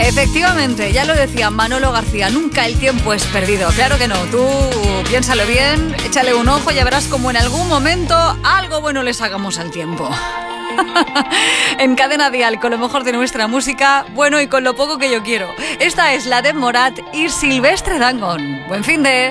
Efectivamente, ya lo decía Manolo García, nunca el tiempo es perdido. Claro que no, tú piénsalo bien, échale un ojo y ya verás como en algún momento algo bueno le sacamos al tiempo. En Cadena Dial, con lo mejor de nuestra música, bueno, y con lo poco que yo quiero. Esta es la de Morat y Silvestre Dangond. Buen fin de...